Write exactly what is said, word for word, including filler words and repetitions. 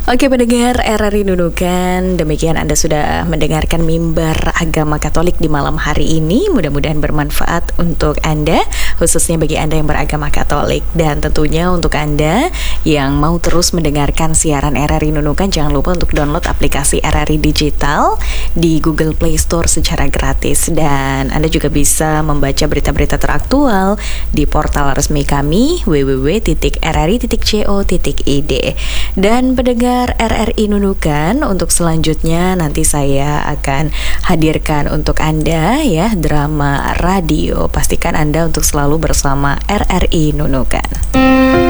Oke pendengar R R I Nunukan, demikian Anda sudah mendengarkan mimbar agama Katolik di malam hari ini. Mudah-mudahan bermanfaat untuk Anda, khususnya bagi Anda yang beragama Katolik. Dan tentunya untuk Anda yang mau terus mendengarkan siaran R R I Nunukan, jangan lupa untuk download aplikasi R R I Digital di Google Play Store secara gratis. Dan Anda juga bisa membaca berita-berita teraktual di portal resmi kami w w w titik r r i titik co titik i d. Dan pendengar R R I Nunukan, untuk selanjutnya nanti saya akan hadirkan untuk Anda ya drama radio. Pastikan Anda untuk selalu bersama R R I Nunukan.